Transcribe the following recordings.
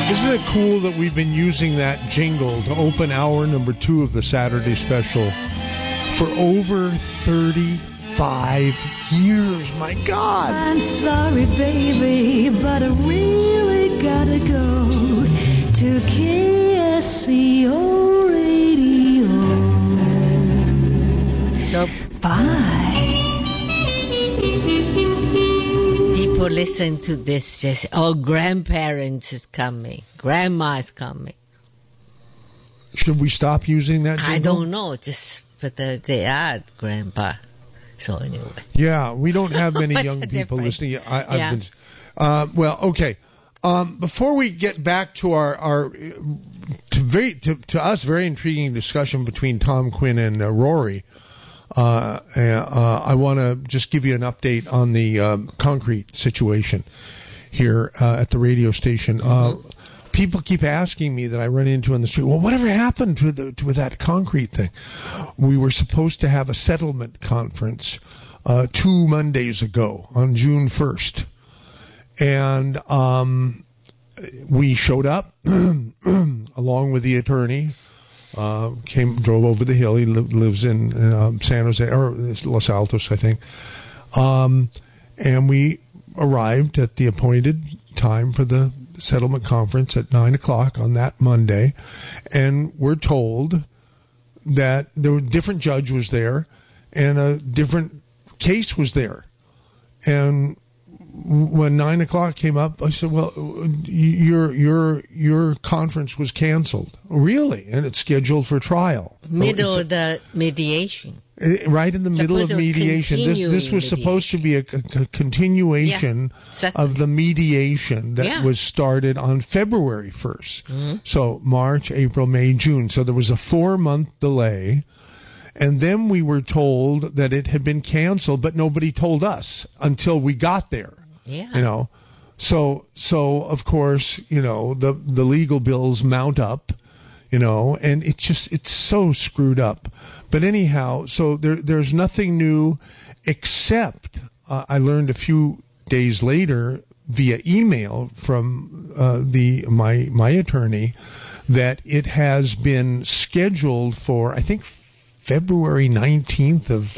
Isn't it cool that we've been using that jingle to open hour number 2 of the Saturday special for over 35 years? My God. I'm sorry, baby, but I really gotta go to KSCO Radio. So, bye. People listen to this just, grandparents is coming. Grandma's coming. Should we stop using that jingle? I don't know, just for they are grandpa. So anyway. Yeah, we don't have many young people listening. Well, okay. Before we get back to our to us very intriguing discussion between Tom Quinn and Rory, I want to just give you an update on the concrete situation here at the radio station. People keep asking me that I run into on the street, well, whatever happened to that concrete thing? We were supposed to have a settlement conference 2 Mondays ago on June 1st. And we showed up along with the attorney. Drove over the hill. He lives in San Jose or Los Altos, I think. And we arrived at the appointed time for the settlement conference at 9:00 on that Monday, and we're told that a different judge was there and a different case was there. And when 9:00 came up, I said, "Well, your conference was canceled." Really? And it's scheduled for trial. Middle of the mediation. Right in the middle of mediation. This was supposed to be a continuation of the mediation that was started on February 1st. Mm-hmm. So March, April, May, June. So there was a 4-month delay. And then we were told that it had been canceled, but nobody told us until we got there. Yeah. You know, so of course, you know, the legal bills mount up, you know, and it's so screwed up. But anyhow, so there's nothing new except I learned a few days later via email from my attorney that it has been scheduled for, I think, February 19th of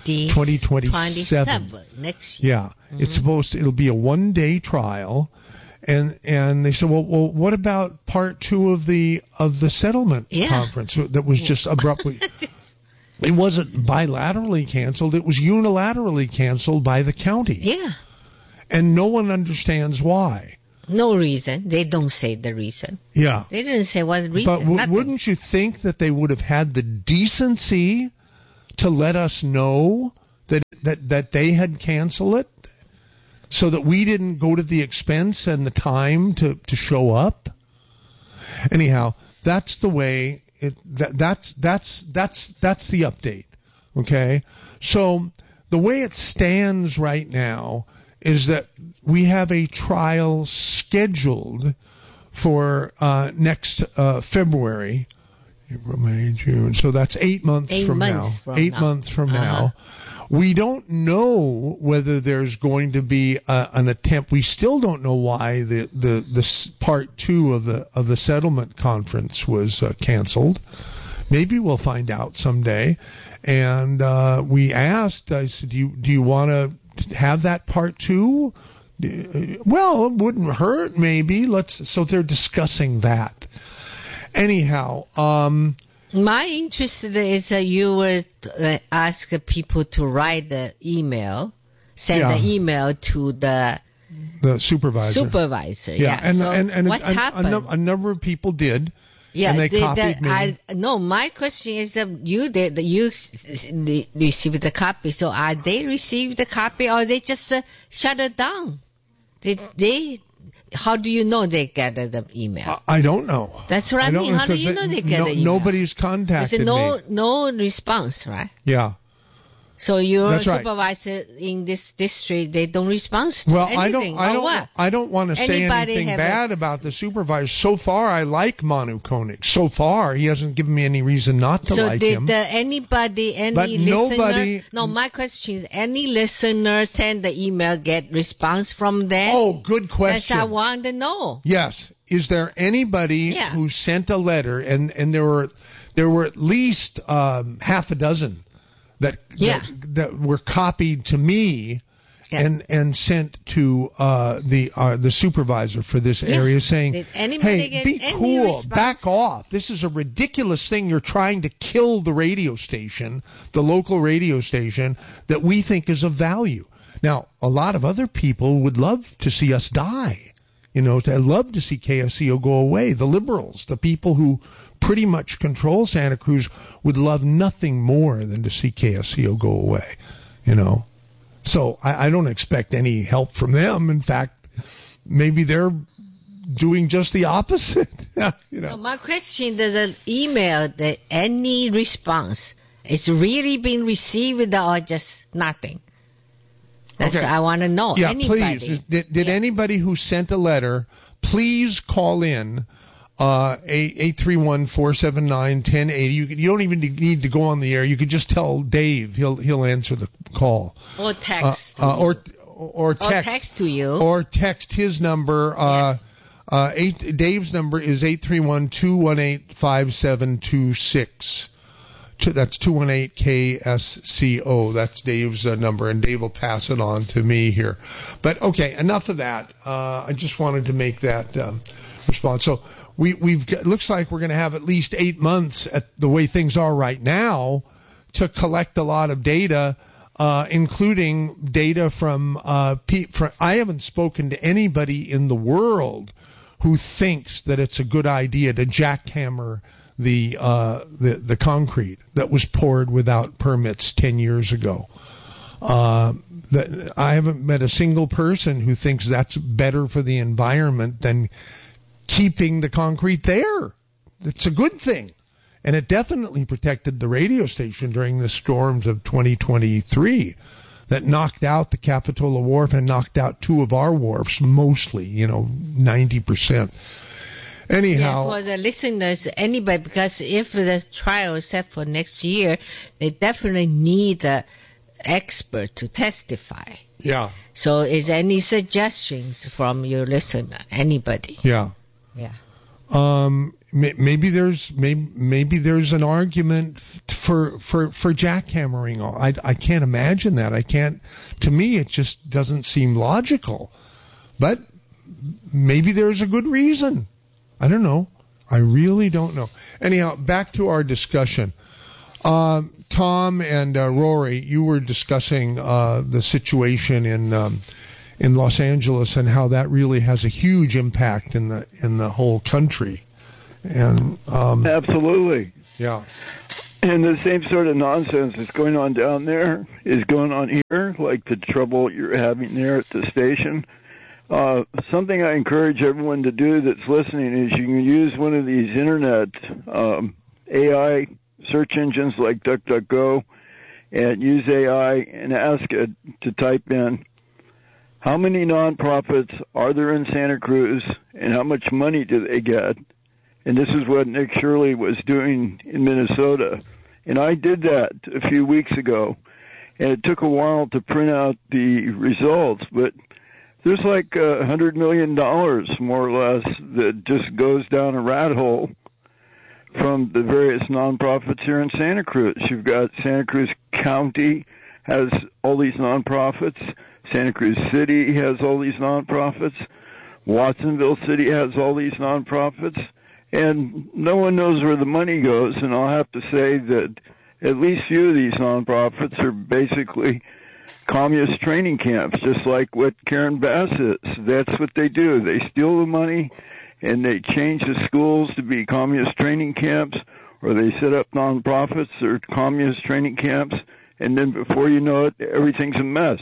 2027. Next year. Yeah. Mm-hmm. It'll be a 1-day trial. And they said, well, what about part 2 of the settlement conference that was just abruptly? It wasn't bilaterally canceled. It was unilaterally canceled by the county. Yeah. And no one understands why. No reason. They don't say the reason. Yeah. They didn't say what reason. But wouldn't you think that they would have had the decency to let us know that they had canceled it so that we didn't go to the expense and the time to show up? Anyhow, that's the way that's the update. Okay? So the way it stands right now is that we have a trial scheduled for next February, April, May, June. So that's 8 months from now. 8 months from now. We don't know whether there's going to be an attempt. We still don't know why the part 2 of the settlement conference was canceled. Maybe we'll find out someday. And we asked, I said, do you want to have that part 2? Well, it wouldn't hurt, maybe. So they're discussing that. Anyhow, my interest is that you would ask people to write the email, send the email to the supervisor. Yeah, and what's happened? A number of people did. Yeah, and they copied me. No, my question is, you received the copy. So are they received the copy, or they just shut it down? How do you know they get the email? I don't know. That's what I mean. How do you know they get the email? Nobody's contacted me. No response, right? Yeah. So your That's right. supervisor in this district, they don't respond to anything. I don't want to say anything bad about the supervisor. So far, I like Manu Koenig. So far, he hasn't given me any reason not to like him. So did anybody, listener? No, my question is: any listener send the email, get response from them? Oh, good question. That's I want to know. Yes. Is there anybody who sent a letter, and there were at least half a dozen that were copied to me and sent to the supervisor for this area saying, hey, be cool, back off. This is a ridiculous thing. You're trying to kill the radio station, the local radio station that we think is of value. Now, a lot of other people would love to see us die. You know, I'd love to see KSCO go away. The liberals, the people who pretty much control Santa Cruz, would love nothing more than to see KSCO go away, you know. So I don't expect any help from them. In fact, maybe they're doing just the opposite. You know. So my question, the email, any response, is really being received or just nothing? That's what I want to know. Yeah, anybody. Please. Did anybody who sent a letter, please call in 831-479-1080. You don't even need to go on the air. You could just tell Dave. He'll answer the call. Or text. Or text. Or text to you. Or text his number. Dave's number is 831-218-5726. That's 218-KSCO. That's Dave's number, and Dave will pass it on to me here. But, okay, enough of that. I just wanted to make that response. So it looks like we're going to have at least 8 months at the way things are right now to collect a lot of data, including data from I haven't spoken to anybody in the world who thinks that it's a good idea to jackhammer the concrete that was poured without permits 10 years ago. I haven't met a single person who thinks that's better for the environment than keeping the concrete there. It's a good thing. And it definitely protected the radio station during the storms of 2023 that knocked out the Capitola Wharf and knocked out two of our wharfs, mostly, 90%. Anyhow, for the listeners, anybody, because if the trial is set for next year, they definitely need an expert to testify. Yeah. So, is any suggestions from your listener? Anybody? Yeah. Yeah. Maybe there's an argument for jackhammering. I can't imagine that. To me, it just doesn't seem logical. But maybe there's a good reason. I don't know. I really don't know. Anyhow, back to our discussion. Tom and Rory, you were discussing the situation in Los Angeles and how that really has a huge impact in the whole country. And absolutely. Yeah. And the same sort of nonsense that's going on down there is going on here, like the trouble you're having there at the station. Something I encourage everyone to do that's listening is you can use one of these internet AI search engines like DuckDuckGo and use AI and ask it to type in how many nonprofits are there in Santa Cruz and how much money do they get. And this is what Nick Shirley was doing in Minnesota. And I did that a few weeks ago. And it took a while to print out the results, but there's like $100 million, more or less, that just goes down a rat hole from the various nonprofits here in Santa Cruz. You've got Santa Cruz County has all these nonprofits. Santa Cruz City has all these nonprofits. Watsonville City has all these nonprofits. And no one knows where the money goes. And I'll have to say that at least few of these nonprofits are basically communist training camps, just like what Karen Bass is. That's what they do. They steal the money and they change the schools to be communist training camps, or they set up nonprofits or communist training camps, and then before you know it, everything's a mess.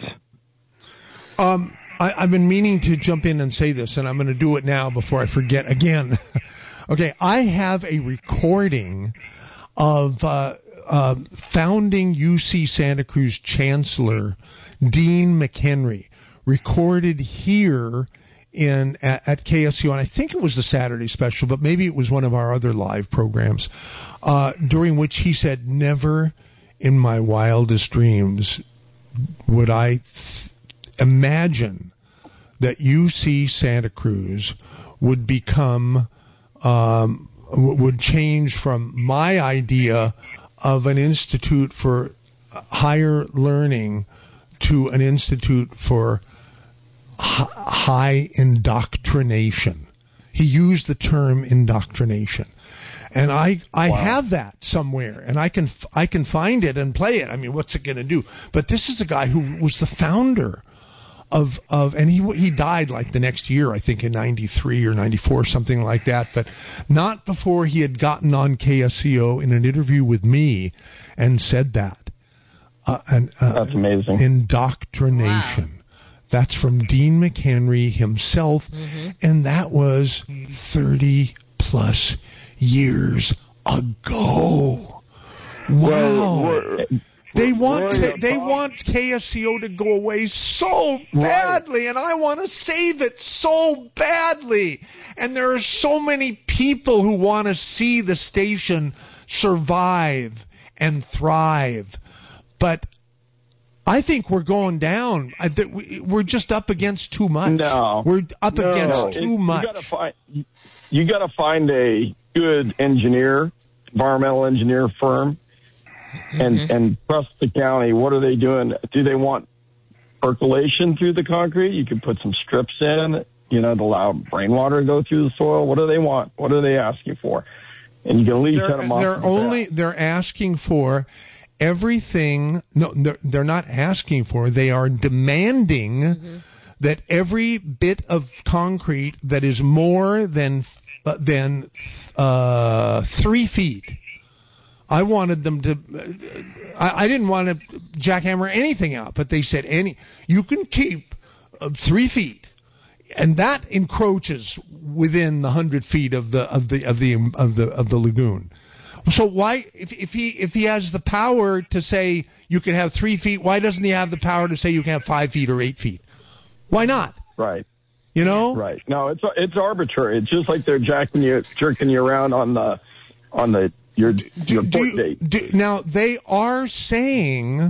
I've been meaning to jump in and say this, and I'm going to do it now before I forget again. Okay, I have a recording of founding UC Santa Cruz Chancellor Dean McHenry recorded here at KSCO, and I think it was the Saturday special, but maybe it was one of our other live programs, during which he said, "Never in my wildest dreams would I imagine that UC Santa Cruz would become, would change from my idea of an institute for higher learning to an institute for high indoctrination." He used the term indoctrination. And I have that somewhere, and I can find it and play it. I mean, what's it going to do? But this is a guy who was the founder of and he died like the next year, I think in 93 or 94, something like that, but not before he had gotten on KSCO in an interview with me and said that. That's amazing. Indoctrination. Wow. That's from Dean McHenry himself, and that was 30 plus years ago. Wow. They want KSCO to go away so badly, and I want to save it so badly. And there are so many people who want to see the station survive and thrive. But I think we're going down. We're just up against too much. No. We're up against too much. You got to find a good environmental engineer firm, and trust the county. What are they doing? Do they want percolation through the concrete? You can put some strips in, to allow rainwater to go through the soil. What do they want? What are they asking for? And you can at least set them off. They're asking for everything. No, they're not asking for. They are demanding that every bit of concrete that is more than 3 feet. I wanted them to. I didn't want to jackhammer anything out, but they said you can keep 3 feet, and that encroaches within the 100 feet of the lagoon. So why, if he has the power to say you can have 3 feet, why doesn't he have the power to say you can have 5 feet or 8 feet? Why not? Right. Right. No, it's arbitrary. It's just like they're jerking you around on your port date. Now they are saying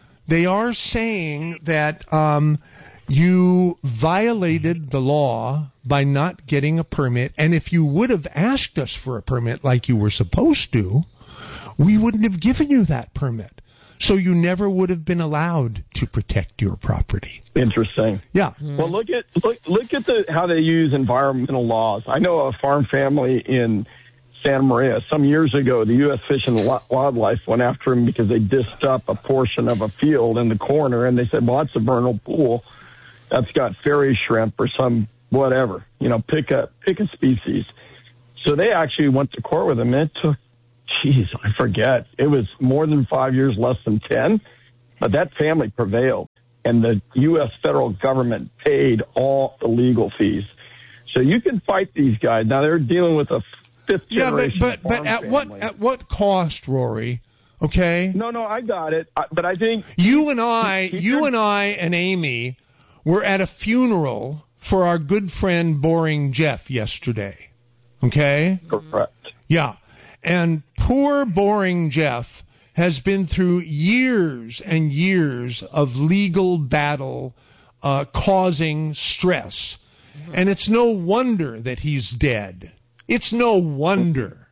that you violated the law by not getting a permit, and if you would have asked us for a permit like you were supposed to, we wouldn't have given you that permit. So you never would have been allowed to protect your property. Interesting. Yeah. Well, look at how they use environmental laws. I know a farm family in Santa Maria. Some years ago, the U.S. Fish and Wildlife went after them because they disced up a portion of a field in the corner, and they said, well, that's a vernal pool. That's got fairy shrimp or some whatever. Pick a species. So they actually went to court with them, and it took, I forget. It was more than 5 years, less than 10. But that family prevailed, and the U.S. federal government paid all the legal fees. So you can fight these guys. Now, they're dealing with a fifth generation farm family. At what cost, Rory? Okay? No, I got it. But I think... You and I and Amy were at a funeral for our good friend Boring Jeff yesterday. Okay? Correct. Yeah. And poor Boring Jeff has been through years and years of legal battle causing stress. And it's no wonder that he's dead. It's no wonder.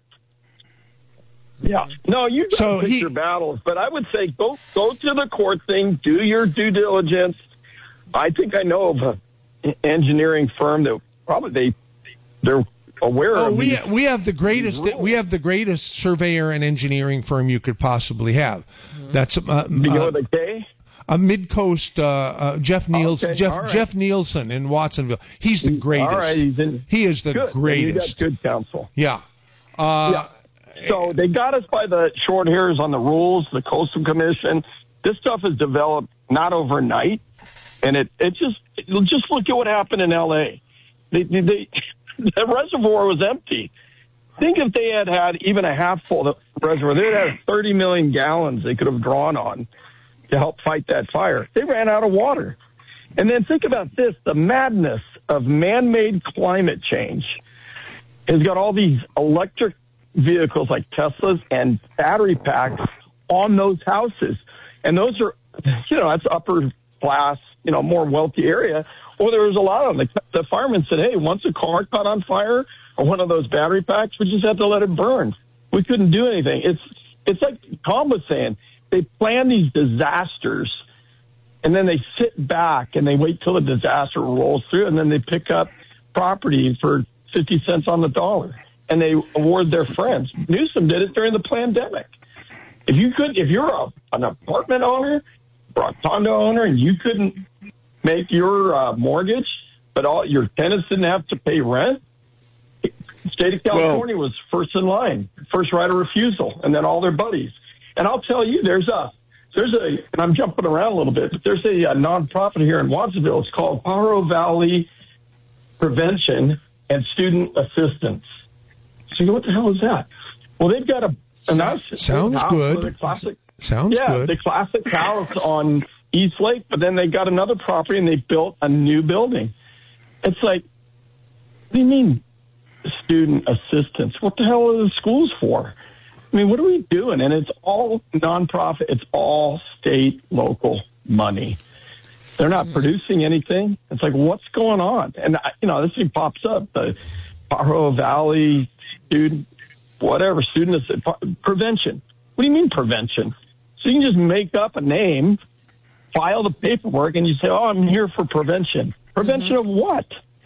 Yeah. No, you got to pick your battles. But I would say go to the court thing, do your due diligence. I think I know of an engineering firm that probably they're aware of. We have the greatest surveyor and engineering firm you could possibly have. That's begin with a K? Midcoast, Jeff Nielsen. Okay, Jeff Nielsen in Watsonville. He's the greatest. All right, he is the greatest. You got good counsel. Yeah. So they got us by the short hairs on the rules, the Coastal Commission. This stuff is developed not overnight, and it just look at what happened in L.A. The reservoir was empty. Think if they had even a half full. reservoir. They had 30 million gallons they could have drawn on to help fight that fire. They ran out of water. And then think about this, the madness of man-made climate change has got all these electric vehicles like Teslas and battery packs on those houses. And those are, that's upper class, more wealthy area. Well, there was a lot of them. The firemen said, hey, once a car caught on fire or one of those battery packs, we just have to let it burn. We couldn't do anything. It's like Tom was saying, they plan these disasters and then they sit back and they wait till the disaster rolls through and then they pick up property for 50 cents on the dollar and they award their friends. Newsom did it during the pandemic. If you're an apartment owner or a condo owner and you couldn't make your mortgage, but all your tenants didn't have to pay rent, the state of California was first in line, first right of refusal, and then all their buddies. And I'll tell you, there's a, and I'm jumping around a little bit, but there's a nonprofit here in Watsonville. It's called Pajaro Valley Prevention and Student Assistance. So you go, what the hell is that? Well, they've got sounds good. Sounds good. The classic house on East Lake, but then they got another property and they built a new building. It's like, what do you mean student assistance? What the hell are the schools for? I mean, what are we doing? And it's all nonprofit. It's all state, local money. They're not producing anything. It's like, what's going on? And, this thing pops up, the Pajaro Valley student prevention. What do you mean prevention? So you can just make up a name, file the paperwork, and you say, oh, I'm here for prevention. Prevention of what?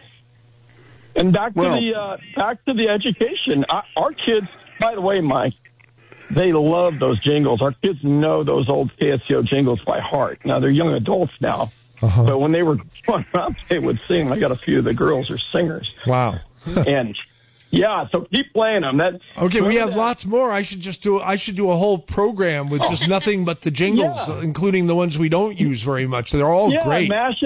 And back to the education. Our kids, by the way, Mike, they love those jingles. Our kids know those old KSCO jingles by heart. Now, they're young adults now. But when they were growing up, they would sing. I got a few of the girls are singers. Wow. And yeah, so keep playing them. We have lots more. I should do a whole program with just nothing but the jingles, including the ones we don't use very much. They're all great. Mash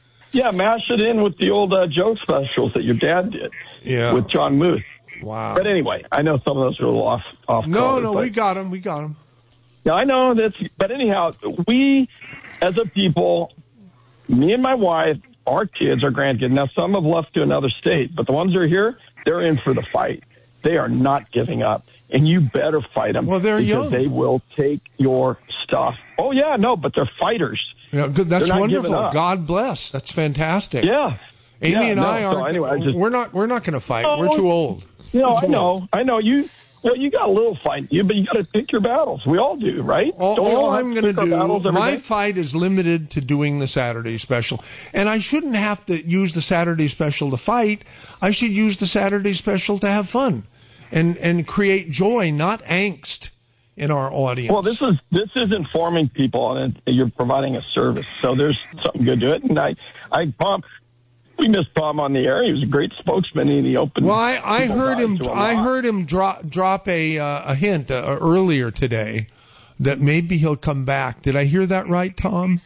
it in with the old joke specials that your dad did with John Muth. Wow. But anyway, I know some of those are a little off. No, we got them. Yeah, I know but anyhow, we as a people, me and my wife, our kids, our grandkids. Now, some have left to another state, but the ones that are here, they're in for the fight. They are not giving up, and you better fight them. Well, they're young. They will take your stuff. Oh, yeah, no, but they're fighters. Yeah, good. That's wonderful. God bless. That's fantastic. Yeah. Amy and I are. So anyway, we're not going to fight. We're too old. I know. You got a little fight, but you got to pick your battles. We all do, right? All I'm going to do, my fight is limited to doing the Saturday special. And I shouldn't have to use the Saturday special to fight. I should use the Saturday special to have fun and create joy, not angst in our audience. Well, this is informing people, and you're providing a service. So there's something good to it. And we missed Tom on the air. He was a great spokesman, and he opened. Well, I heard him drop a hint earlier today that maybe he'll come back. Did I hear that right, Tom?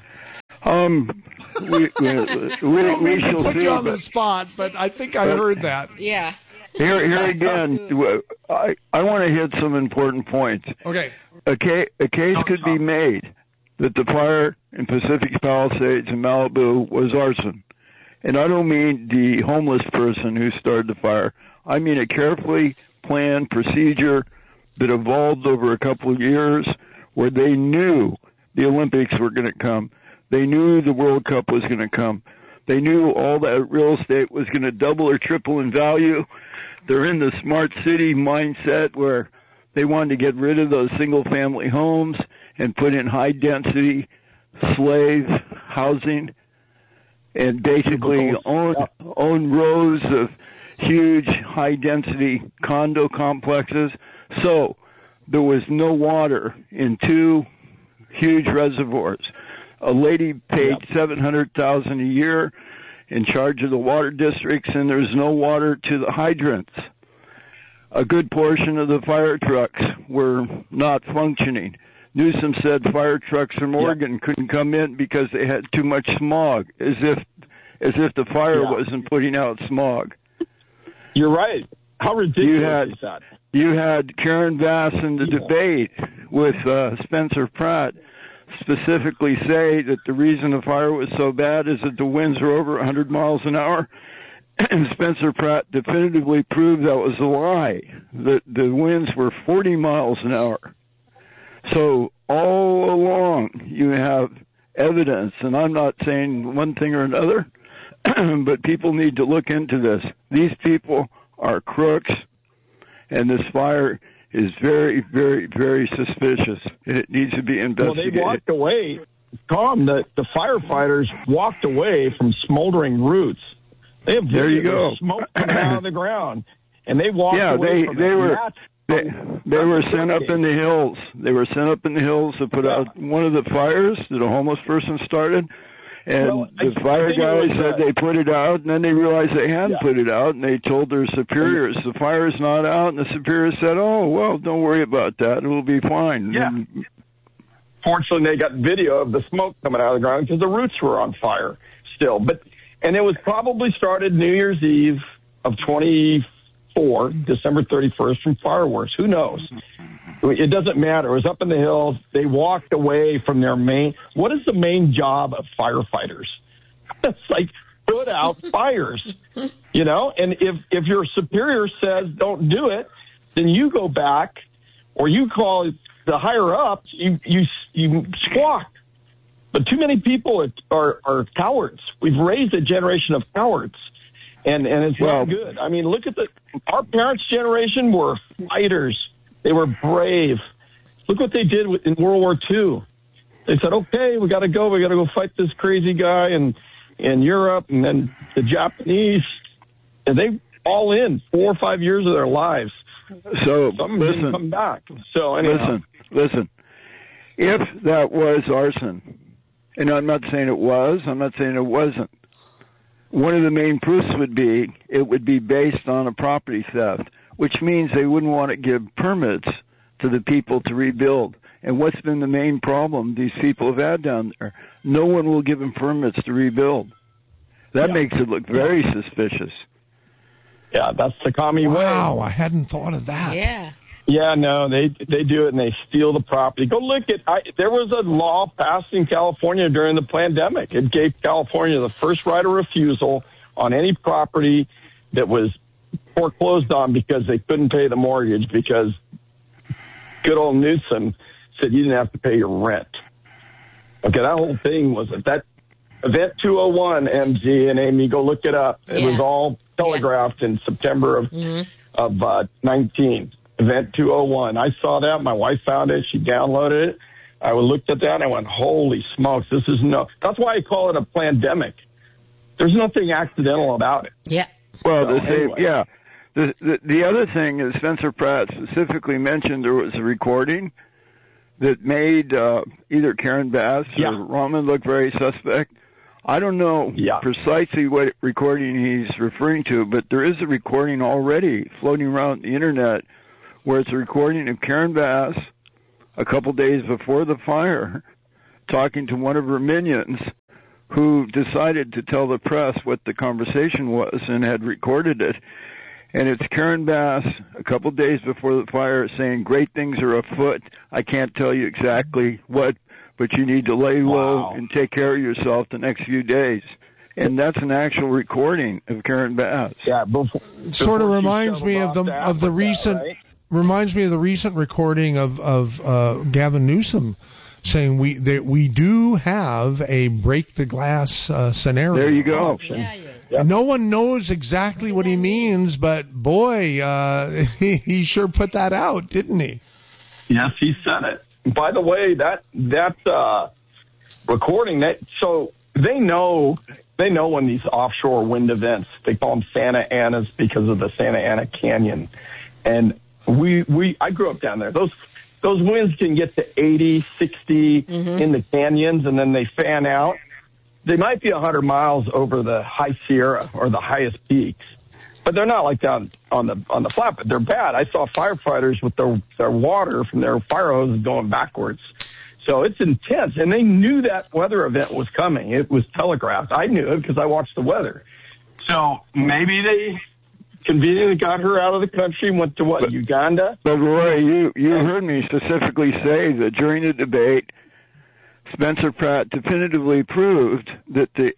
We shall put see. You on the spot, but I think I heard that. Yeah. Here again, I want to hit some important points. Okay. A case could be made that the fire in Pacific Palisades in Malibu was arson. And I don't mean the homeless person who started the fire. I mean a carefully planned procedure that evolved over a couple of years where they knew the Olympics were going to come. They knew the World Cup was going to come. They knew all that real estate was going to double or triple in value. They're in the smart city mindset where they wanted to get rid of those single-family homes and put in high-density slave housing and basically own rows of huge high-density condo complexes. So there was no water in two huge reservoirs. A lady paid $700,000 a year in charge of the water districts, and there's no water to the hydrants. A good portion of the fire trucks were not functioning. Newsom said fire trucks from Oregon couldn't come in because they had too much smog, as if the fire wasn't putting out smog. You're right. How ridiculous is that? You had Karen Bass in the debate with Spencer Pratt specifically say that the reason the fire was so bad is that the winds were over 100 miles an hour. And Spencer Pratt definitively proved that was a lie, that the winds were 40 miles an hour. So all along you have evidence, and I'm not saying one thing or another, but people need to look into this. These people are crooks, and this fire is very, very, very suspicious, and it needs to be investigated. Well, they walked away. Tom, the firefighters walked away from smoldering roots. They have smoke coming out of the ground, and they walked away from it. They were sent up in the hills. They were sent up in the hills to put out one of the fires that a homeless person started. And the fire guys said they put it out, and then they realized they hadn't put it out, and they told their superiors, the fire's not out, and the superiors said, oh, well, don't worry about that. It will be fine. Yeah. Fortunately, they got video of the smoke coming out of the ground because the roots were on fire still. And it was probably started New Year's Eve of 24, December 31st, from fireworks. Who knows? It doesn't matter. It was up in the hills. They walked away from their main. What is the main job of firefighters? It's like put out fires, And if your superior says don't do it, then you go back or you call the higher ups. You squawk. But too many people are cowards. We've raised a generation of cowards, and it's not good. I mean, look at our parents' generation were fighters. They were brave. Look what they did in World War II. They said, okay, we got to go. We got to go fight this crazy guy in Europe, and then the Japanese. And they all in 4 or 5 years of their lives. So some didn't come back. So anyhow. Listen. If that was arson, and I'm not saying it was, I'm not saying it wasn't, one of the main proofs would be it would be based on a property theft, which means they wouldn't want to give permits to the people to rebuild. And what's been the main problem these people have had down there? No one will give them permits to rebuild. That makes it look very suspicious. Yeah, that's the commie way. Wow, I hadn't thought of that. Yeah. Yeah, no, they do it and they steal the property. Go look at, there was a law passed in California during the pandemic. It gave California the first right of refusal on any property that was foreclosed on because they couldn't pay the mortgage because good old Newsom said you didn't have to pay your rent. Okay, that whole thing was that Event 201, MG and Amy, go look it up. It was all telegraphed in September of 19. Event 201. I saw that. My wife found it. She downloaded it. I looked at that and I went, holy smokes, this is that's why I call it a pandemic. There's nothing accidental about it. Yeah. Well, the other thing is Spencer Pratt specifically mentioned there was a recording that made either Karen Bass or Rahman look very suspect. I don't know precisely what recording he's referring to, but there is a recording already floating around the internet where it's a recording of Karen Bass a couple days before the fire talking to one of her minions who decided to tell the press what the conversation was and had recorded it. And it's Karen Bass a couple days before the fire saying, great things are afoot. I can't tell you exactly what, but you need to lay low and take care of yourself the next few days. And that's an actual recording of Karen Bass. Yeah, sort of reminds me of the recent recording of Gavin Newsom saying we do have a break the glass scenario. There you go. No one knows exactly what he means, but boy, he sure put that out, didn't he? Yes, he said it. By the way, that recording, so they know when these offshore wind events, they call them Santa Anas because of the Santa Ana Canyon. And I grew up down there. Those winds can get to 80, 60 in the canyons, and then they fan out. They might be 100 miles over the high Sierra or the highest peaks, but they're not like down on the flat. But they're bad. I saw firefighters with their water from their fire hoses going backwards. So it's intense, and they knew that weather event was coming. It was telegraphed. I knew it because I watched the weather. So maybe they conveniently got her out of the country, went to Uganda? But Roy, you heard me specifically say that during the debate, Spencer Pratt definitively proved that the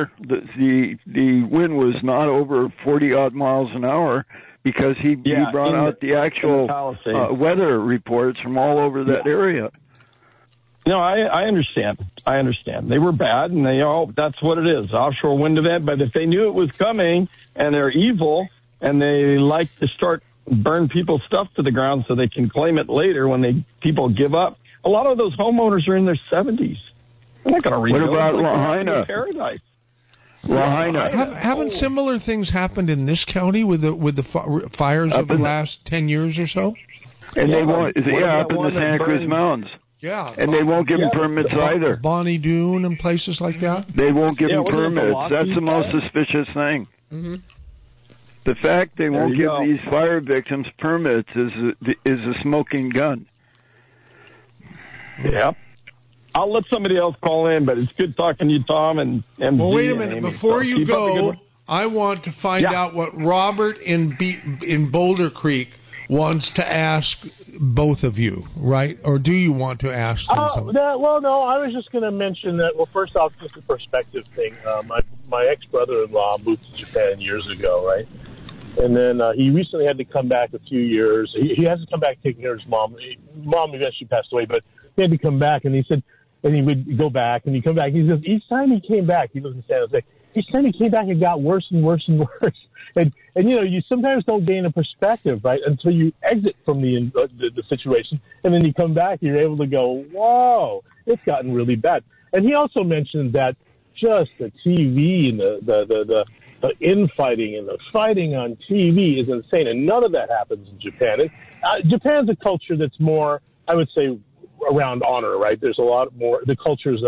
wind was not over 40 odd miles an hour because he brought out the actual weather reports from all over that area. No, I understand. I understand. They were bad, and that's what it is, offshore wind event. But if they knew it was coming and they're evil and they like to start burn people's stuff to the ground so they can claim it later when people give up, a lot of those homeowners are in their 70s. They're not going to rebuild. What about Lahaina? Paradise. Lahaina. Haven't similar things happened in this county with the fires of the last 10 years or so? And they won't. Up in the Santa Cruz Mountains. Yeah. And they won't give them permits either. Bonnie Doon and places like that? They won't give them permits. That's the most suspicious thing. Mm-hmm. The fact they won't give these fire victims permits is a smoking gun. Yeah. I'll let somebody else call in, but it's good talking to you, Tom. Well, wait a minute. Before you go, I want to find out what Robert in Boulder Creek wants to ask both of you, right? Or do you want to ask them something? Well, no, I was just going to mention that, well, first off, just a perspective thing. My ex-brother-in-law moved to Japan years ago, right? And then he recently had to come back a few years. He has to come back taking care of his mom. Mom eventually passed away, but he had to come back, and he said, and he would go back, and he'd come back. He says, each time he came back, he lives in San Jose, each time he came back, it got worse and worse and worse. And you sometimes don't gain a perspective, right, until you exit from the situation, and then you come back, you're able to go, whoa, it's gotten really bad. And he also mentioned that just the TV and the infighting and the fighting on TV is insane, and none of that happens in Japan. And, Japan's a culture that's more, I would say, around honor, right? There's a lot more. The culture's,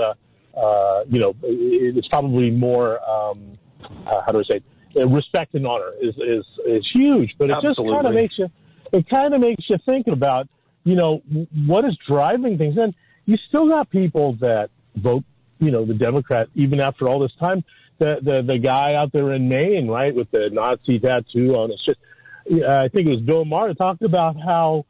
it's probably more. How do I say? Respect and honor is huge, but it just kind of makes you. It kind of makes you think about, what is driving things. And you still got people that vote, the Democrat, even after all this time. The guy out there in Maine, right, with the Nazi tattoo on his chest. I think it was Bill Maher talked about how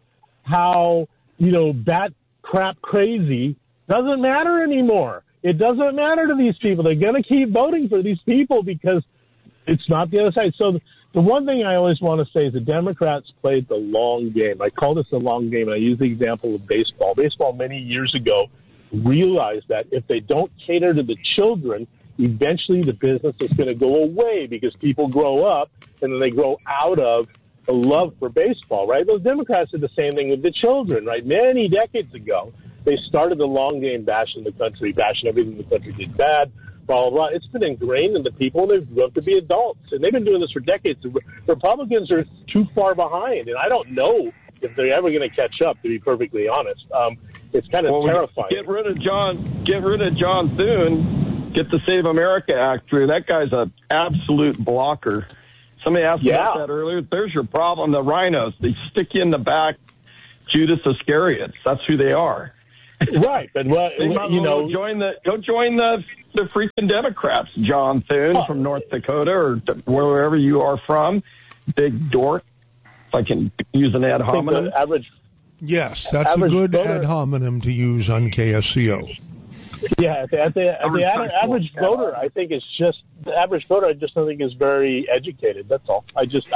bat crap crazy doesn't matter anymore. It doesn't matter to these people. They're going to keep voting for these people because it's not the other side. So the one thing I always want to say is the Democrats played the long game. I call this a long game, and I use the example of baseball. Baseball many years ago realized that if they don't cater to the children, eventually the business is going to go away because people grow up and then they grow out of a love for baseball, right? Those Democrats did the same thing with the children, right? Many decades ago, they started the long game bashing the country, bashing everything the country did bad, blah, blah, blah. It's been ingrained in the people, and they've grown to be adults. And they've been doing this for decades. The Republicans are too far behind, and I don't know if they're ever going to catch up, to be perfectly honest. It's kind of terrifying. Get rid of John Thune, get the Save America Act through. That guy's an absolute blocker. Somebody asked about that earlier. There's your problem. The rhinos, they stick you in the back. Judas Iscariot. That's who they are. Right, but go join the freaking Democrats, John Thune from North Dakota or wherever you are from. Big dork. If I can use an ad hominem. Yes, that's a good ad hominem to use on KSCO. Yeah, the average voter, I think is just the average voter. I just don't think is very educated. That's all. I just,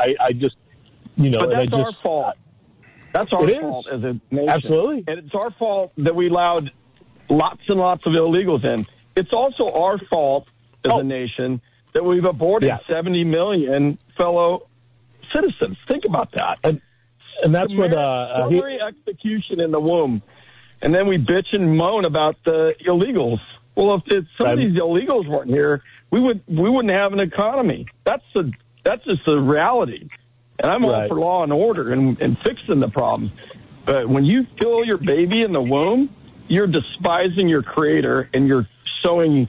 But that's our fault. That's our fault as a nation. Absolutely, and it's our fault that we allowed lots and lots of illegals in. It's also our fault as a nation that we've aborted 70 million fellow citizens. Think about that. And that's where the execution in the womb. And then we bitch and moan about the illegals. Well, if some of these illegals weren't here, we wouldn't have an economy. That's just the reality. And I'm all for law and order and fixing the problem. But when you kill your baby in the womb, you're despising your creator and you're sowing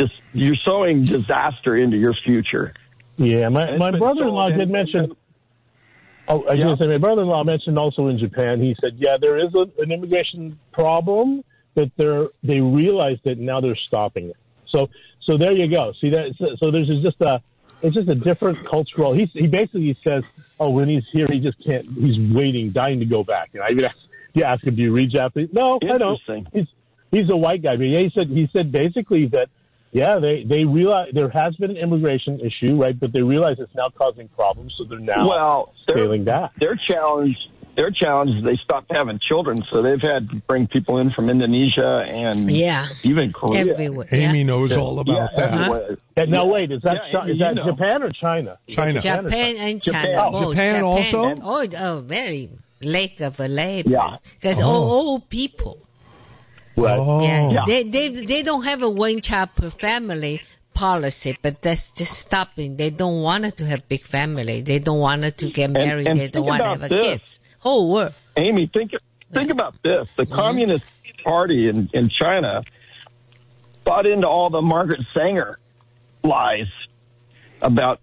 disaster into your future. Yeah, my brother-in-law did mention. I was going to say, my brother-in-law mentioned also in Japan, he said, there is an immigration problem, but they realized it, and now they're stopping it. So there you go. See that? So there's just It's just a different cultural. He basically says, "Oh, when he's here, he just can't. He's waiting, dying to go back." And I even ask him, "Do you read Japanese?" No, I don't. He's a white guy, but he said basically that they realize there has been an immigration issue, right? But they realize it's now causing problems, so they're now scaling back. Their challenge is they stopped having children, so they've had to bring people in from Indonesia and even Korea. Everywhere. Amy knows all about that. Now wait, is that Japan or China? Japan and China. Japan also? Oh, very lake of a labor. Yeah. Because old people. Right. Yeah. They don't have a one child per family policy, but that's just stopping. They don't want to have big family. They don't want to get married. And they don't want to have kids. Whole world. Amy, think about this. The Communist Party in China bought into all the Margaret Sanger lies about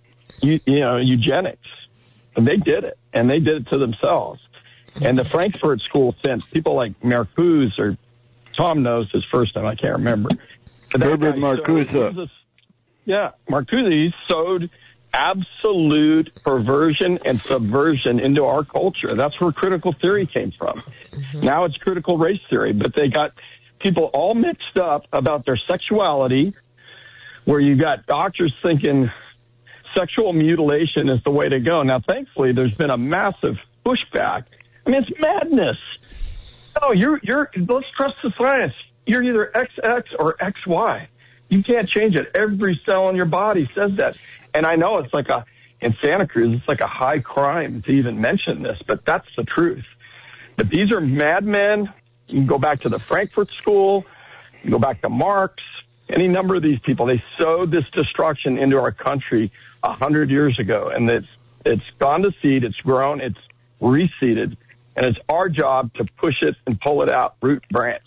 eugenics. And they did it, and they did it to themselves. And the Frankfurt School sent people like Marcuse, or Tom knows his first name, I can't remember. Herbert Marcuse. Marcuse, he sowed absolute perversion and subversion into our culture. That's where critical theory came from. Now it's critical race theory, but they got people all mixed up about their sexuality, where you got doctors thinking sexual mutilation is the way to go. Now, thankfully, there's been a massive pushback. I mean, it's madness. No, let's trust the science. You're either XX or XY. You can't change it. Every cell in your body says that. And I know it's in Santa Cruz, it's like a high crime to even mention this, but that's the truth. But these are madmen. You can go back to the Frankfurt School. You can go back to Marx. Any number of these people, they sowed this destruction into our country 100 years ago. And it's gone to seed. It's grown. It's reseeded. And it's our job to push it and pull it out root branch.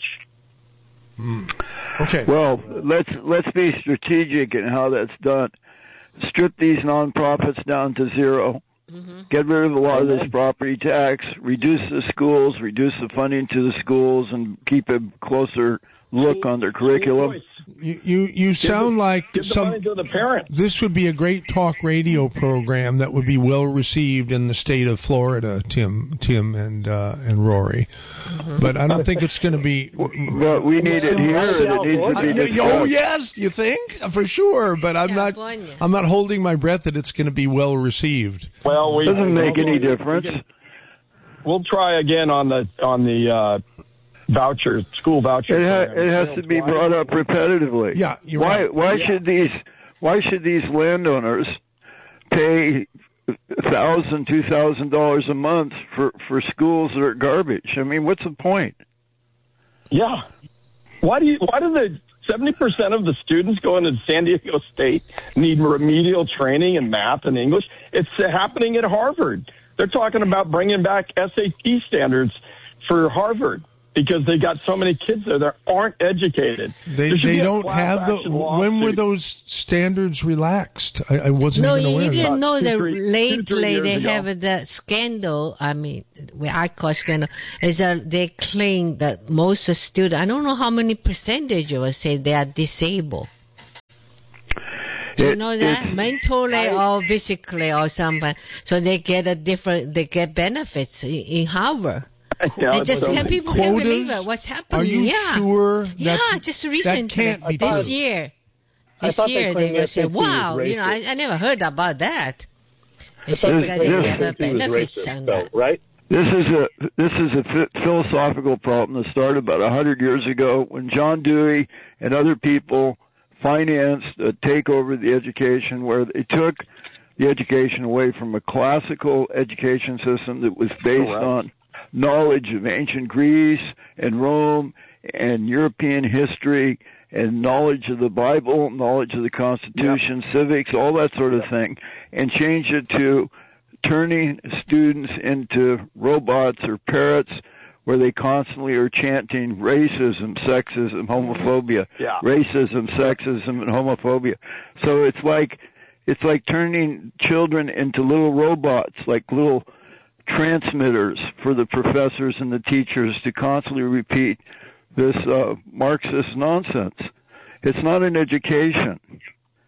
Okay. Well, let's be strategic in how that's done. Strip these nonprofits down to zero. Get rid of a lot of this property tax. Reduce the schools. Reduce the funding to the schools, and keep a closer look on their curriculum. You sound like money to the parents. This would be a great talk radio program that would be well received in the state of Florida, Tim and Rory. But I don't think it's going to be. But we need it here, and it needs to be discussed. Oh yes, you think for sure. But I'm not holding my breath that it's going to be well received. Well, doesn't make any difference. We'll try again on the school voucher. It has to be brought up repetitively. Yeah, you're why right. Why should these landowners pay $1,000-$2,000 a month for schools that are garbage? I mean, what's the point? Yeah. Why do the 70% of the students going to San Diego State need remedial training in math and English? It's happening at Harvard. They're talking about bringing back SAT standards for Harvard, because they got so many kids there that aren't educated. They don't have when were those standards relaxed? I wasn't even aware. No, you didn't know that lately they have the scandal. I mean, what I call scandal is that they claim that most students, I don't know how many percentage of us say they are disabled. Do you know that? Mentally or physically or something. So they get benefits in Harvard. Yeah, people can't believe it. What's happening? Are you sure? Just recently, that can't be this year. This year they will say, "Wow, I never heard about that." They say because they get benefits on that, right? This is a philosophical problem that started about 100 years ago when John Dewey and other people financed a takeover of the education, where they took the education away from a classical education system that was based on knowledge of ancient Greece and Rome and European history and knowledge of the Bible, knowledge of the Constitution, civics, all that sort of thing, and changed it to turning students into robots or parrots, where they constantly are chanting racism, sexism, homophobia, racism, sexism, and homophobia. So it's like turning children into little robots, like little transmitters for the professors and the teachers to constantly repeat this Marxist nonsense. It's not an education.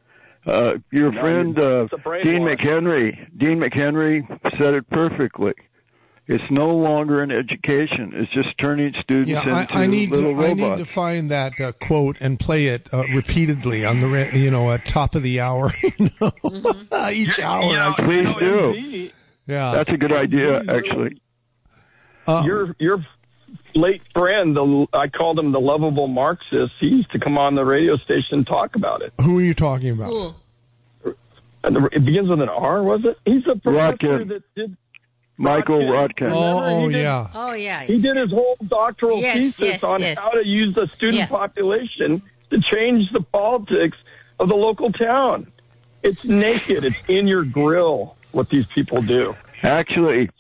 Your friend it's a brainwash. Dean McHenry said it perfectly. It's no longer an education. It's just turning students into little robots. I need to find that quote and play it repeatedly on the at top of the hour. Each hour. Please do. Yeah, that's a good idea, actually. Your late friend, I called him the lovable Marxist. He used to come on the radio station and talk about it. Who are you talking about? Cool. It begins with an R, was it? He's a professor Rodkin. that did. Michael Rodkin. Oh, yeah. Oh, yeah. He did his whole doctoral thesis on how to use the student population to change the politics of the local town. It's naked. It's in your grill what these people do. Actually,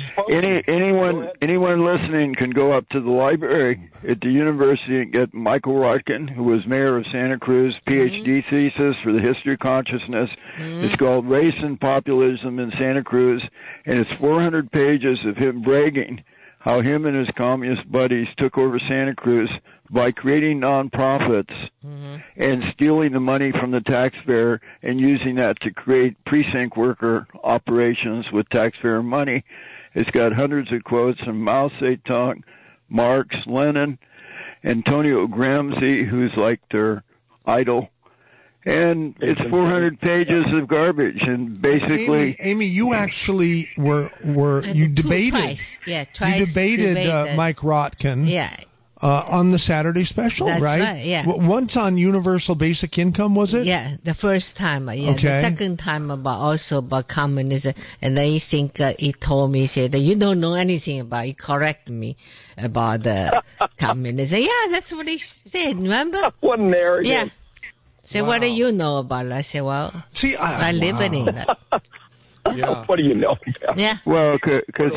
anyone listening can go up to the library at the university and get Michael Rodkin, who was mayor of Santa Cruz, PhD thesis for the history of consciousness. It's called Race and Populism in Santa Cruz, and it's 400 pages of him bragging how him and his communist buddies took over Santa Cruz by creating nonprofits and stealing the money from the taxpayer and using that to create precinct worker operations with taxpayer money. It's got hundreds of quotes from Mao Zedong, Marx, Lenin, Antonio Gramsci, who's like their idol. And it's 400 pages of garbage, and basically, Amy, you actually you debated, you debated Mike Rotkin, on the Saturday special, That's right? right, yeah. Once on Universal Basic Income, was it? Yeah, the first time. Yeah, Okay. The second time about communism, and then he told me, he said, you don't know anything about. He corrected me about the communism. Yeah, that's what he said. Remember? What an arrogant. Yeah. So what do you know about it? I said, well, See, I live in it. Yeah. What do you know about? Yeah. well, because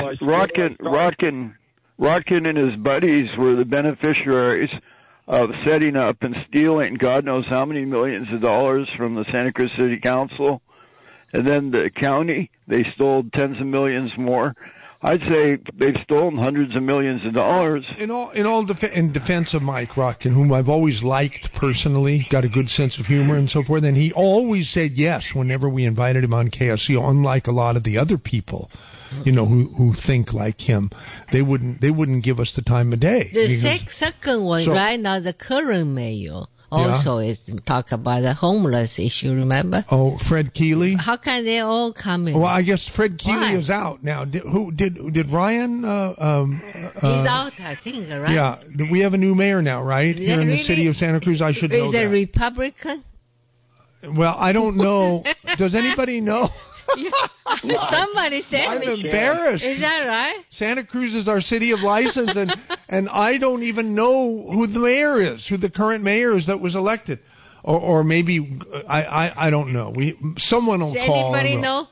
Rodkin and his buddies were the beneficiaries of setting up and stealing God knows how many millions of dollars from the Santa Cruz City Council. And then the county, they stole tens of millions more. I'd say they've stolen hundreds of millions of dollars. In defense of Mike Rotkin, whom I've always liked personally, got a good sense of humor and so forth, and he always said yes whenever we invited him on KSCO, unlike a lot of the other people, who think like him. They wouldn't give us the time of day. The second one, right now, the current mayor also is talk about the homeless issue, remember? Oh, Fred Keeley? How can they all come in? Well, I guess Fred Keeley is out now. Did Ryan? He's out, I think, right? Yeah. We have a new mayor now, right? Here in the city of Santa Cruz. I should know Is that. a Republican? Well, I don't know. Does anybody know? Somebody said I'm me. embarrassed. Is that right? Santa Cruz is our city of license, and I don't even know who the mayor is, who the current mayor is that was elected, or maybe I don't know. Someone will Does call. anybody know?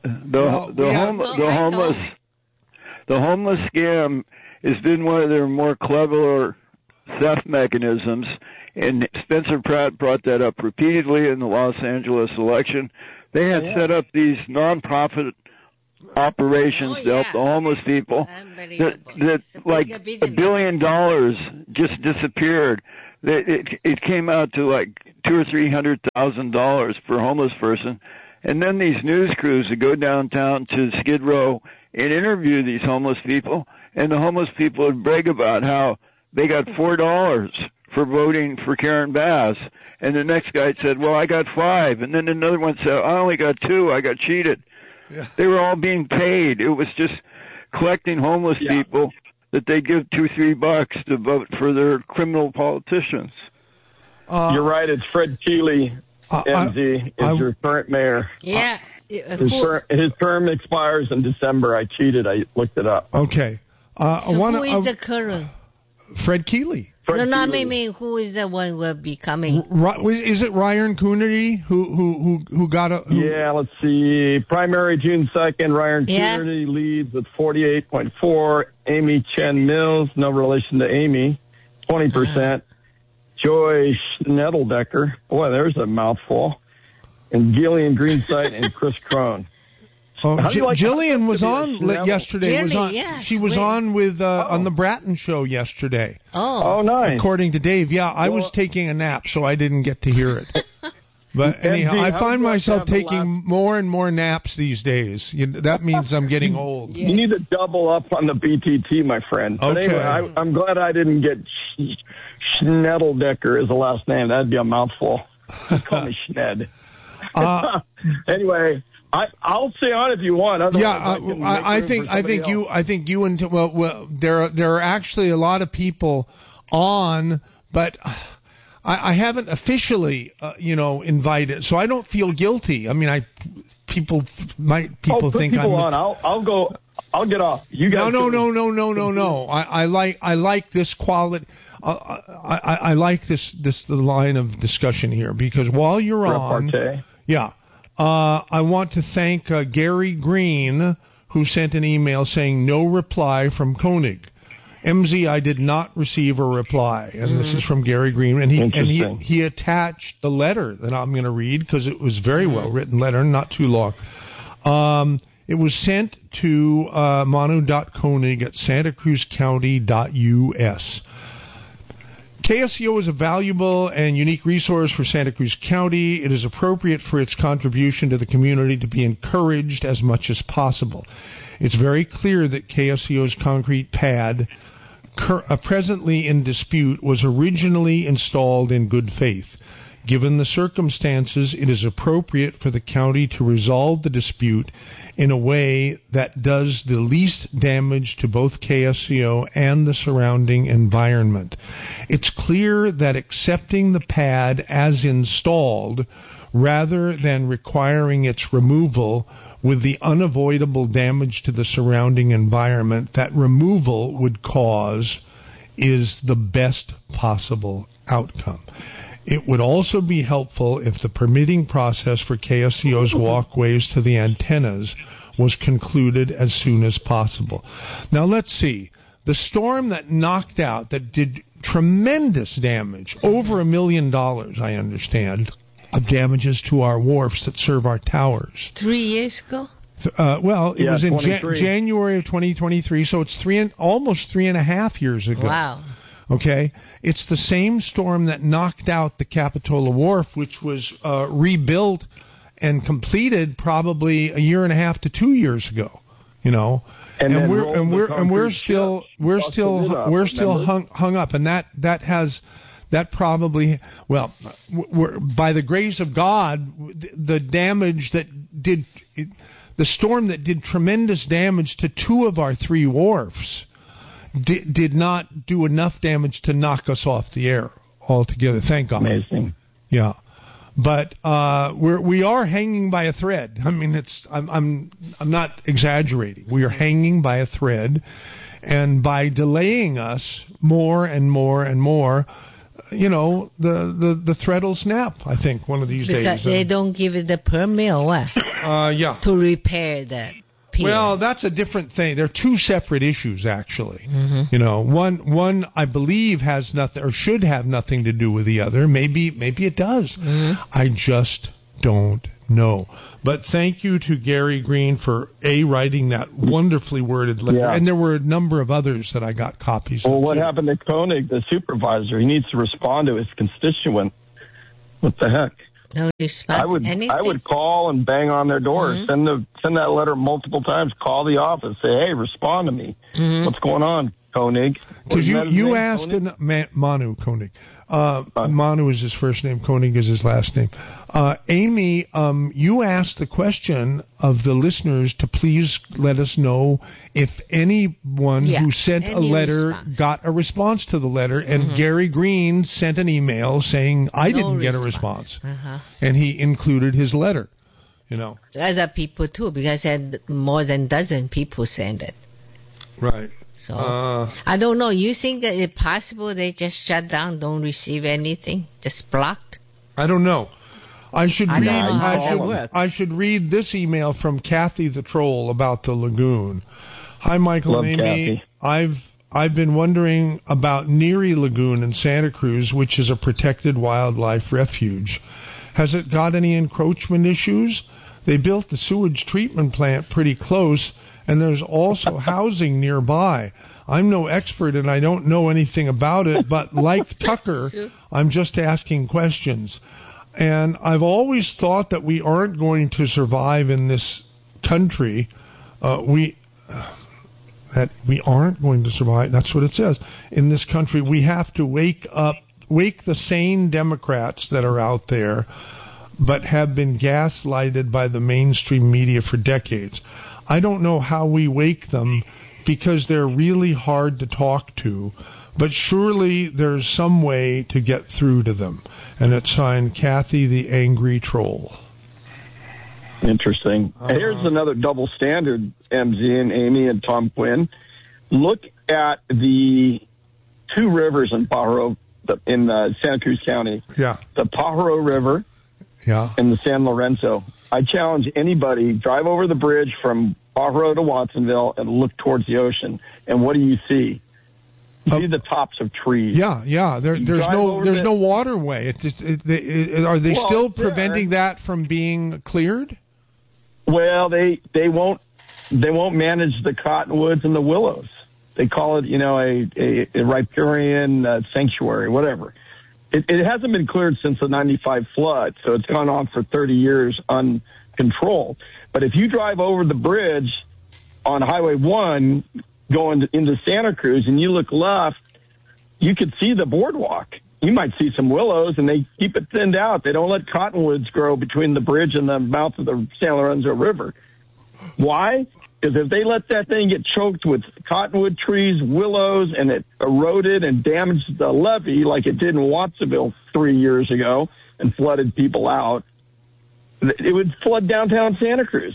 The homeless scam has been one of their more clever theft mechanisms, and Spencer Pratt brought that up repeatedly in the Los Angeles election. They had set up these nonprofit operations to help the homeless people. That like $1 billion just disappeared. It came out to like $200,000 or $300,000 per homeless person. And then these news crews would go downtown to Skid Row and interview these homeless people, and the homeless people would brag about how they got $4 for voting for Karen Bass. And the next guy said, well, I got 5. And then another one said, I only got 2. I got cheated. Yeah. They were all being paid. It was just collecting homeless people that they give $2-3 to vote for their criminal politicians. You're right. It's Fred Keeley, MD, is your current mayor. Yeah. His term expires in December. I cheated. I looked it up. Okay. Who is the current? Fred Keeley. I mean, who is the one who will be coming? Is it Ryan Coonerty who got a... Yeah, let's see. Primary June 2nd, Ryan Coonerty leads with 48.4. Amy Chen Mills, no relation to Amy, 20%. Joy Schnedeldecker, boy, there's a mouthful. And Gillian Greenside and Chris Crone. Jillian was on yesterday. She was on with on the Bratton show yesterday. Oh, nice. According to Dave, I was taking a nap, so I didn't get to hear it. But anyhow, MD, I how find would you like to myself have the taking more and more naps these days. That means I'm getting old. You need to double up on the BTT, my friend. But Okay. anyway, I'm glad I didn't get Schnedeldecker as the last name. That'd be a mouthful. Just call me Schned. Anyway, I'll stay on if you want. Otherwise, I think you and well, there are actually a lot of people on, but I haven't officially invited, so I don't feel guilty. I mean, people think people I'm on. I'll go. I'll get off. You guys. No. I like this quality. I like this line of discussion here, because while you're on, I want to thank Gary Green, who sent an email saying no reply from Koenig. MZ, I did not receive a reply, and this is from Gary Green, and he attached the letter that I'm going to read, because it was very well written letter, not too long. It was sent to manu.koenig@santacruzcounty.us. KSCO is a valuable and unique resource for Santa Cruz County. It is appropriate for its contribution to the community to be encouraged as much as possible. It's very clear that KSCO's concrete pad, presently in dispute, was originally installed in good faith. Given the circumstances, it is appropriate for the county to resolve the dispute in a way that does the least damage to both KSCO and the surrounding environment. It's clear that accepting the pad as installed, rather than requiring its removal with the unavoidable damage to the surrounding environment that removal would cause, is the best possible outcome. It would also be helpful if the permitting process for KSCO's walkways to the antennas was concluded as soon as possible. Now let's see. The storm that knocked out, that did tremendous damage, over $1 million, I understand, of damages to our wharfs that serve our towers. 3 years ago? It was in January of 2023, so it's almost 3.5 years ago. Wow. Okay, it's the same storm that knocked out the Capitola Wharf, which was rebuilt and completed probably 1.5 to 2 years ago. And we're still hung up, and that probably, by the grace of God, the damage that did, the storm that did tremendous damage to 2 of our 3 wharfs did not do enough damage to knock us off the air altogether. Thank God. Amazing. Yeah, but we are hanging by a thread. I mean, I'm not exaggerating. We are hanging by a thread, and by delaying us more and more and more, the thread will snap, I think, one of these days. Because they don't give it the permit or what? To repair that. Well, that's a different thing. They're 2 separate issues, actually. Mm-hmm. One I believe has nothing, or should have nothing to do with the other. Maybe it does. Mm-hmm. I just don't know. But thank you to Gary Green for writing that wonderfully worded letter. Yeah. And there were a number of others that I got copies of. Well, what happened to Koenig, the supervisor? He needs to respond to his constituent. What the heck? No response. I would call and bang on their door. Mm-hmm. Send that letter multiple times. Call the office. Say, hey, respond to me. Mm-hmm. What's going on, Koenig? Because you asked Manu Koenig. Manu is his first name. Koenig is his last name. Amy, you asked the question of the listeners to please let us know if anyone who sent a letter got a response to the letter. And Gary Green sent an email saying, I didn't get a response. And he included his letter. Other people too, because more than a dozen people sent it. Right. So I don't know. You think that it's possible they just shut down, don't receive anything, just blocked? I don't know. I should read this email from Kathy the Troll about the lagoon. Hi, Michael and Amy. Kathy. I've been wondering about Neary Lagoon in Santa Cruz, which is a protected wildlife refuge. Has it got any encroachment issues? They built the sewage treatment plant pretty close, and there's also housing nearby. I'm no expert and I don't know anything about it, but like Tucker, I'm just asking questions. And I've always thought that we aren't going to survive in this country. That we aren't going to survive. That's what it says. In this country, we have to wake the sane Democrats that are out there, but have been gaslighted by the mainstream media for decades. I don't know how we wake them, because they're really hard to talk to, but surely there's some way to get through to them. And it's signed Kathy the Angry Troll. Interesting. Here's another double standard, MZ and Amy and Tom Quinn. Look at the two rivers in Pajaro, in Santa Cruz County. Yeah. The Pajaro River. Yeah. And the San Lorenzo. I challenge anybody, drive over the bridge from Pajaro to Watsonville and look towards the ocean. And what do you see? You see the tops of trees. Yeah. There's no waterway. Are they still preventing that from being cleared? Well, they won't manage the cottonwoods and the willows. They call it, a riparian sanctuary, whatever. It hasn't been cleared since the 95 flood, so it's gone on for 30 years uncontrolled. But if you drive over the bridge on Highway 1 going into Santa Cruz and you look left, you could see the boardwalk. You might see some willows, and they keep it thinned out. They don't let cottonwoods grow between the bridge and the mouth of the San Lorenzo River. Why? Because if they let that thing get choked with cottonwood trees, willows, and it eroded and damaged the levee like it did in Watsonville 3 years ago and flooded people out, it would flood downtown Santa Cruz.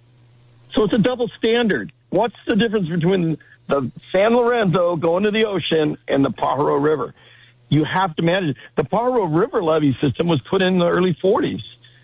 So it's a double standard. What's the difference between the San Lorenzo going to the ocean and the Pajaro River? You have to manage it. The Pajaro River levee system was put in the early 40s.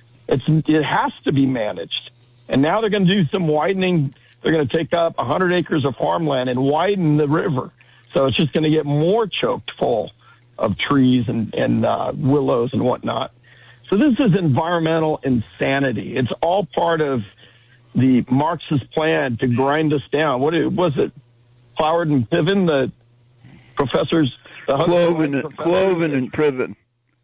It has to be managed. And now they're going to do some widening. They're going to take up 100 acres of farmland and widen the river. So it's just going to get more choked full of trees and willows and whatnot. So this is environmental insanity. It's all part of the Marxist plan to grind us down. What was it? Cloward and Piven, the professors? Cloven and Priven.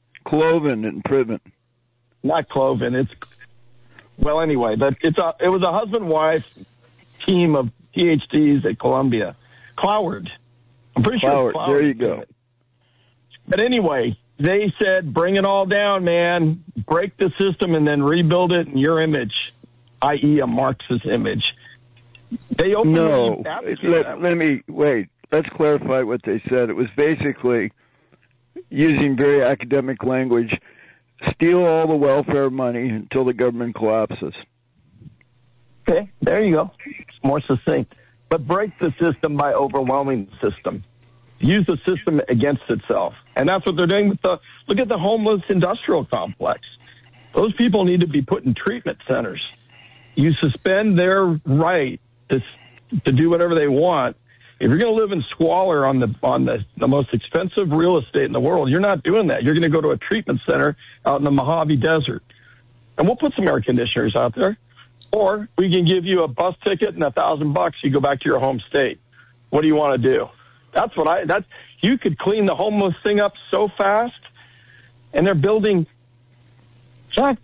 Not Cloven. Well, anyway, but it was a husband-wife team of PhDs at Columbia. Cloward. I'm pretty sure Cloward. There you go. But anyway, they said, bring it all down, man. Break the system and then rebuild it in your image, i.e. a Marxist image. They openly wait. Let's clarify what they said. It was basically, using very academic language, steal all the welfare money until the government collapses. Okay, there you go. It's more succinct. But break the system by overwhelming the system. Use the system against itself. And that's what they're doing with look at the homeless industrial complex. Those people need to be put in treatment centers. You suspend their right to do whatever they want. If you're going to live in squalor on the most expensive real estate in the world, you're not doing that. You're going to go to a treatment center out in the Mojave Desert. And we'll put some air conditioners out there. Or we can give you a bus ticket and $1,000. You go back to your home state. What do you want to do? You could clean the homeless thing up so fast. And they're building, Jack,